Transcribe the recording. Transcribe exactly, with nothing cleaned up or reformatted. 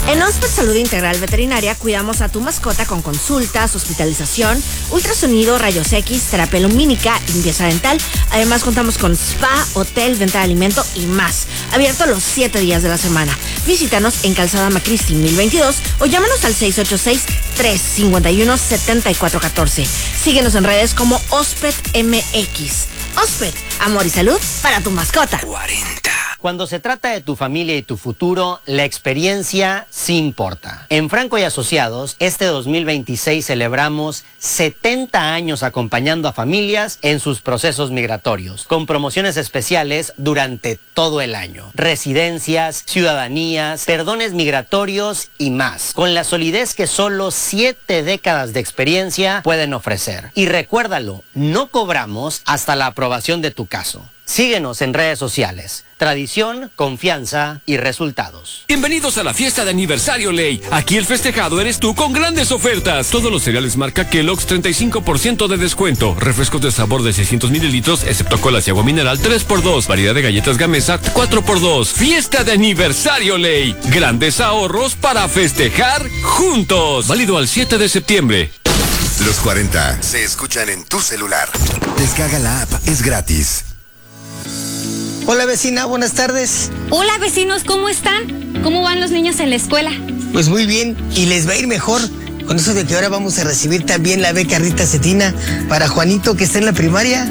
En Ospet Salud Integral Veterinaria cuidamos a tu mascota con consultas, hospitalización, ultrasonido, rayos X, terapia lumínica, limpieza dental. Además contamos con spa, hotel, venta de alimento y más. Abierto los siete días de la semana. Visítanos en Calzada Macristi mil veintidós o llámanos al seis ocho seis, tres cinco uno, siete cuatro uno cuatro. Síguenos en redes como Ospet M X. Ospet, amor y salud para tu mascota. cuarenta. Cuando se trata de tu familia y tu futuro, la experiencia sí importa. En Franco y Asociados, este dos mil veintiséis celebramos setenta años acompañando a familias en sus procesos migratorios, con promociones especiales durante todo el año. Residencias, ciudadanías, perdones migratorios y más, con la solidez que solo siete décadas de experiencia pueden ofrecer. Y recuérdalo, no cobramos hasta la aprobación de tu caso. Síguenos en redes sociales. Tradición, confianza y resultados. Bienvenidos a la fiesta de aniversario Ley. Aquí el festejado eres tú con grandes ofertas. Todos los cereales marca Kellogg's treinta y cinco por ciento de descuento. Refrescos de sabor de seiscientos mililitros, excepto colas y agua mineral tres por dos. Variedad de galletas Gamesa cuatro por dos. Fiesta de aniversario Ley. Grandes ahorros para festejar juntos. Válido al siete de septiembre. Los cuarenta se escuchan en tu celular. Descarga la app, es gratis. Hola vecina, buenas tardes. Hola vecinos, ¿cómo están? ¿Cómo van los niños en la escuela? Pues muy bien, y les va a ir mejor con eso de que ahora vamos a recibir también la beca Rita Cetina para Juanito que está en la primaria.